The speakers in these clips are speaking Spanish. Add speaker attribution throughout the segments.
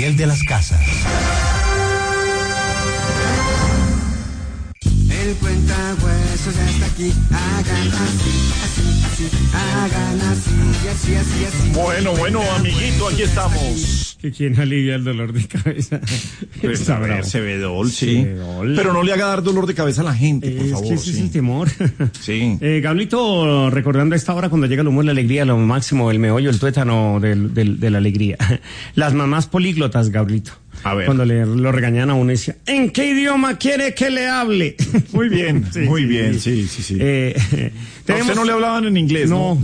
Speaker 1: Gabriel de las Casas.
Speaker 2: El cuentahuesos ya está aquí. Hagan así, hagan así.
Speaker 3: Bueno, amiguito, aquí estamos.
Speaker 4: ¿Quién alivia el dolor de cabeza?
Speaker 3: Está bravo. Cebedol, sí. Pero no le haga dar dolor de cabeza a la gente, por favor.
Speaker 4: Es que ese es el temor.
Speaker 3: Sí.
Speaker 4: Gablito, recordando a esta hora cuando llega el humor, la alegría, lo máximo, el meollo, el tuétano de la alegría. Las mamás políglotas, Gablito.
Speaker 3: A ver.
Speaker 4: Cuando lo regañan a uno y decía, ¿en qué idioma quiere que le hable?
Speaker 3: Muy bien, sí. ¿A usted no le hablaban en inglés?
Speaker 4: No.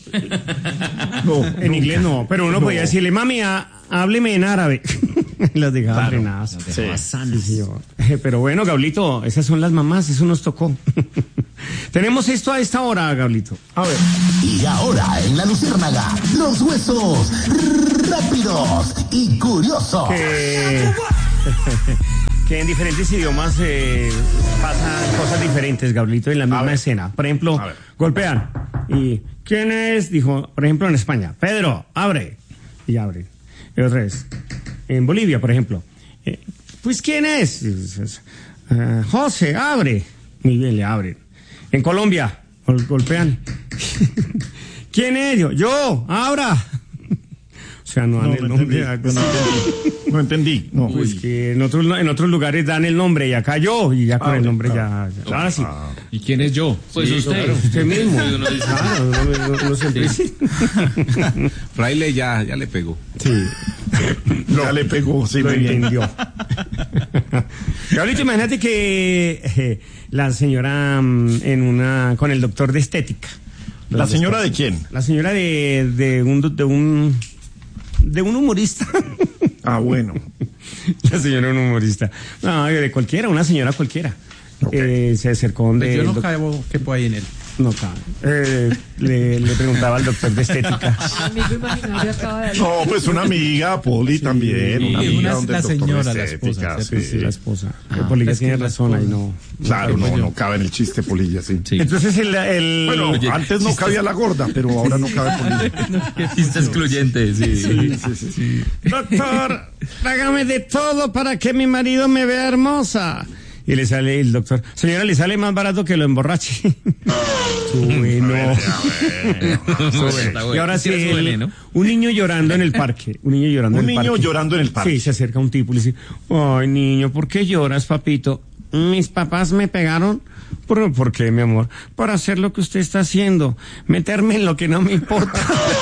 Speaker 4: En inglés no, pero uno podía decirle, mami, hábleme en árabe. Las dejaba frenadas. Sí. Pero bueno, Gablito, esas son las mamás, eso nos tocó. Tenemos esto a esta hora, Gablito.
Speaker 3: A ver.
Speaker 1: Y ahora en La Luciérnaga, los huesos rápidos y curiosos.
Speaker 4: Que en diferentes idiomas pasan cosas diferentes, Gablito, en la misma escena. Por ejemplo, golpean. ¿Y quién es? Dijo, por ejemplo, en España, Pedro, abre. Y abre. Y otra vez. En Bolivia, por ejemplo. Pues, ¿quién es? José, abre. Muy bien, le abren. En Colombia, golpean. ¿Quién es? Yo, abra. O sea, no dan el nombre.
Speaker 3: No entendí. No.
Speaker 4: Pues que en otros lugares dan el nombre y acá yo, y ya con el nombre ya. Ahora sí.
Speaker 5: ¿Y quién es yo?
Speaker 4: Pues usted. Claro, usted mismo. No se dice.
Speaker 5: Fraile ya le pegó.
Speaker 4: Sí.
Speaker 3: Ya le pegó, sí,
Speaker 4: lo entendió. Ahorita imagínate que la señora con el doctor de estética.
Speaker 3: ¿La señora de quién?
Speaker 4: La señora de un humorista.
Speaker 3: Ah, bueno.
Speaker 4: La señora un humorista. No, de cualquiera, una señora cualquiera. Okay. Se acercó donde...
Speaker 5: Yo no caigo, ¿qué puede en él?
Speaker 4: No cabe. Le preguntaba al doctor de estética.
Speaker 6: Amigo imaginario acaba de...
Speaker 3: No, pues una amiga, Poli, también. Una amiga donde
Speaker 5: la señora,
Speaker 3: de estética,
Speaker 5: la esposa.
Speaker 4: Sí, la esposa. Polilla tiene razón ahí, no.
Speaker 3: Claro, no cabe en el chiste, Polilla, sí.
Speaker 4: Entonces
Speaker 3: Bueno, antes no cabía la gorda, pero ahora no cabe Polilla.
Speaker 5: Chiste excluyente,
Speaker 3: sí.
Speaker 4: Doctor, hágame de todo para que mi marido me vea hermosa. Y le sale el doctor, señora, le sale más barato que lo emborrache. Bueno. Y ahora sí, un niño llorando en el parque. Un niño llorando en el parque. Sí, se acerca un tipo y le dice, ay, niño, ¿por qué lloras, papito? Mis papás me pegaron. ¿Por qué, mi amor? Por hacer lo que usted está haciendo. Meterme en lo que no me importa.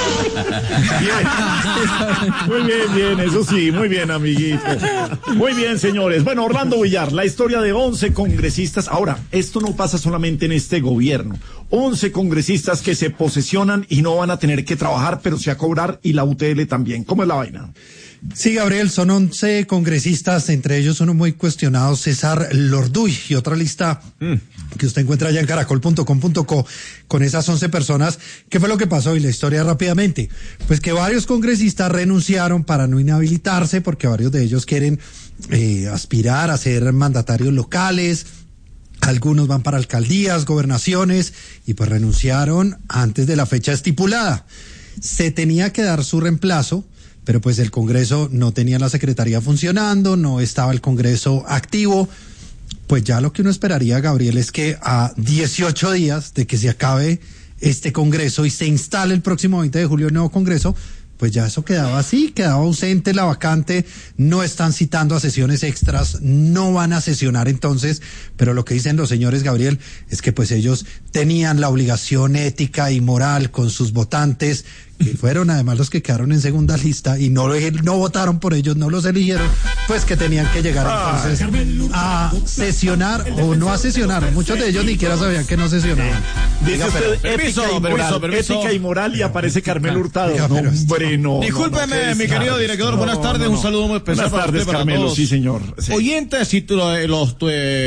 Speaker 3: Bien, eso sí, muy bien, amiguito. Muy bien, señores. Bueno, Orlando Villar, la historia de 11 congresistas. Ahora, esto no pasa solamente en este gobierno. 11 congresistas que se posesionan y no van a tener que trabajar, pero sí a cobrar, y la UTL también. ¿Cómo es la vaina?
Speaker 7: Sí, Gabriel, son 11 congresistas, entre ellos uno muy cuestionado, César Lorduy, y otra lista que usted encuentra allá en caracol.com.co con esas 11 personas. ¿Qué fue lo que pasó? Y la historia rápidamente. Pues que varios congresistas renunciaron para no inhabilitarse, porque varios de ellos quieren aspirar a ser mandatarios locales. Algunos van para alcaldías, gobernaciones, y pues renunciaron antes de la fecha estipulada. Se tenía que dar su reemplazo, pero pues el Congreso no tenía la Secretaría funcionando, no estaba el Congreso activo. Pues ya lo que uno esperaría, Gabriel, es que a 18 días de que se acabe este Congreso y se instale el próximo 20 de julio el nuevo Congreso, pues ya eso quedaba así, quedaba ausente la vacante, no están citando a sesiones extras, no van a sesionar entonces, pero lo que dicen los señores, Gabriel, es que pues ellos tenían la obligación ética y moral con sus votantes, que fueron además los que quedaron en segunda lista y no votaron por ellos, no los eligieron, pues que tenían que llegar entonces a sesionar o no a sesionar. Muchos de ellos ni siquiera sabían que no sesionaban.
Speaker 3: Dice usted ética y moral y aparece Carmelo Hurtado. No.
Speaker 8: Discúlpeme, mi querido director, buenas tardes, un saludo muy especial
Speaker 3: para usted, para
Speaker 8: Carmelo,
Speaker 3: todos. Sí, señor. Sí.
Speaker 8: Oyentes y los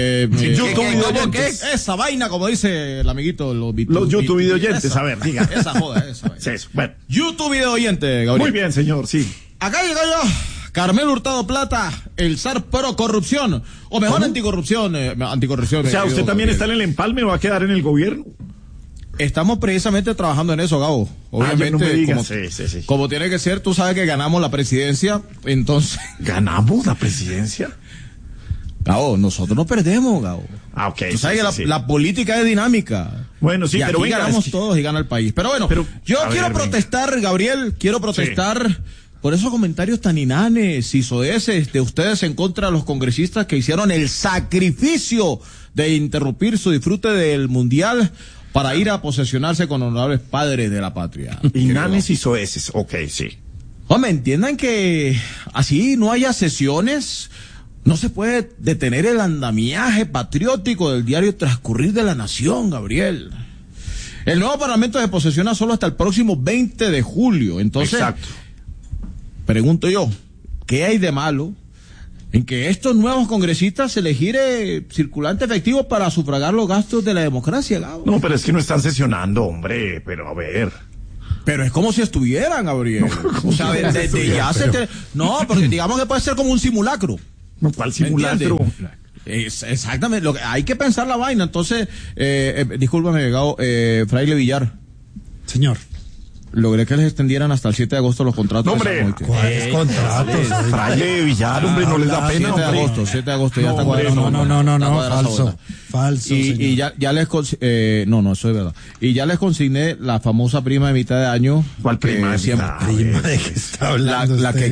Speaker 8: esa vaina, como dice el amiguito, los
Speaker 3: YouTube video oyentes, a ver, diga.
Speaker 8: Esa joda.
Speaker 3: Sí, eso. Bueno.
Speaker 8: YouTube video oyente, Gabriel.
Speaker 3: Muy bien, señor, sí.
Speaker 8: Acá llegó yo, Carmelo Hurtado Plata, el zar pro corrupción, o mejor anticorrupción.
Speaker 3: O sea, ¿usted también está en el empalme o va a quedar en el gobierno?
Speaker 8: Estamos precisamente trabajando en eso, Gabo. Obviamente,
Speaker 3: no me digas.
Speaker 8: Sí. Como tiene que ser, tú sabes que ganamos la presidencia, entonces...
Speaker 3: ¿Ganamos la presidencia?
Speaker 8: Gabo, nosotros no perdemos, Gabo.
Speaker 3: Ok.
Speaker 8: Tú sabes que la política es dinámica.
Speaker 3: Bueno, sí,
Speaker 8: y
Speaker 3: pero
Speaker 8: aquí
Speaker 3: venga,
Speaker 8: ganamos
Speaker 3: es que...
Speaker 8: todos y gana el país. Pero bueno, yo quiero protestar, Gabriel, por esos comentarios tan inanes y soeces de ustedes en contra de los congresistas que hicieron el sacrificio de interrumpir su disfrute del Mundial para ir a posesionarse con honorables padres de la patria.
Speaker 3: Inanes y soeces, ok, sí.
Speaker 8: Hombre, entiendan que así no haya sesiones, no se puede detener el andamiaje patriótico del diario Transcurrir de la Nación, Gabriel. El nuevo Parlamento se posesiona solo hasta el próximo 20 de julio, entonces...
Speaker 3: Exacto.
Speaker 8: Pregunto yo, ¿qué hay de malo en que estos nuevos congresistas se les gire circulante efectivo para sufragar los gastos de la democracia, Gabo?
Speaker 3: No, pero es que no están sesionando, hombre, pero a ver.
Speaker 8: Pero es como si estuvieran, Gabriel. O sea, desde ya no, porque digamos que puede ser como un simulacro.
Speaker 3: ¿Cuál simulacro?
Speaker 8: Exactamente, hay que pensar la vaina. Entonces, discúlpame, Gabo, Fraile Villar.
Speaker 7: Señor.
Speaker 8: Logré que les extendieran hasta el 7 de agosto los contratos.
Speaker 3: No, hombre,
Speaker 7: ¿cuáles contratos?
Speaker 3: Fraile Villar, hombre, no les da pena.
Speaker 8: 7 de agosto, ya está cuadrado.
Speaker 7: No, falso.
Speaker 8: Y ya les no, eso es verdad. Y ya les consigné la famosa prima de mitad de año.
Speaker 3: ¿Cuál prima de mitad?
Speaker 7: ¿Prima de qué está hablando
Speaker 8: la que